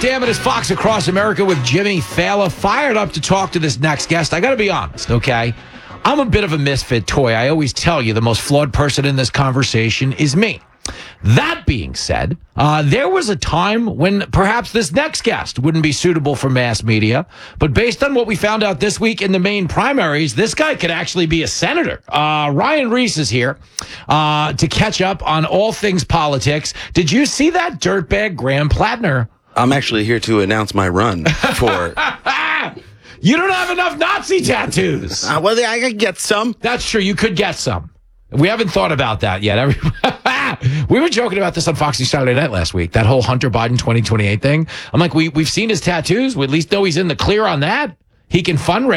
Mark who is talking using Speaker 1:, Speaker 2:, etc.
Speaker 1: Damn It is Fox Across America with Jimmy Fallon. Fired up to talk to this next guest. I got to be honest, okay? I'm a bit of a misfit toy. I always tell you the most flawed person in this conversation is me. That being said, there was a time when perhaps this next guest wouldn't be suitable for mass media. But based on what we found out this week in the Maine primaries, this guy could actually be a senator. Ryan Reese is here to catch up on all things politics. Did you see that dirtbag Graham Plattner?
Speaker 2: I'm actually here to announce my run for...
Speaker 1: You don't have enough Nazi tattoos.
Speaker 2: Well, I could get some.
Speaker 1: That's true. You could get some. We haven't thought about that yet. We were joking about this on Fox News Saturday Night last week, that whole Hunter Biden 2028 thing. I'm like, we've seen his tattoos. We at least know he's in the clear on that. He can fundraise.